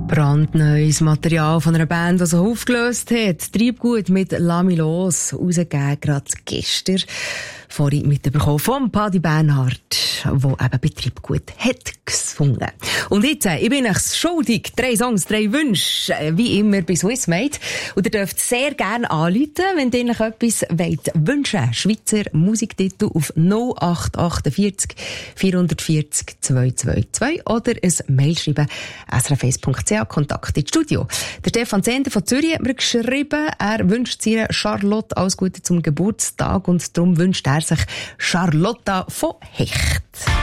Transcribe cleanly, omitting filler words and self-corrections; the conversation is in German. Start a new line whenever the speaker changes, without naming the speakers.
Brandneues Material von einer Band, die sich aufgelöst hat. Treibgut mit «Lass mich los», rausgegeben gerade gestern. Vorhin mitbekommen vom Paddy Bernhard, der eben bei Treibgut hat gesungen. Und jetzt, ich bin euch schuldig. 3 Songs, 3 Wünsche, wie immer bei Swissmade. Und ihr dürft sehr gerne anrufen, wenn ihr euch etwas wünschen wollt. Schweizer Musiktitel auf 0848 440 222 oder ein Mail schreiben, srf1.ch, Kontakt ins Studio. Der Stefan Zehnder von Zürich hat mir geschrieben, er wünscht seiner Charlotte alles Gute zum Geburtstag und darum wünscht er sich Charlotta von Hecht.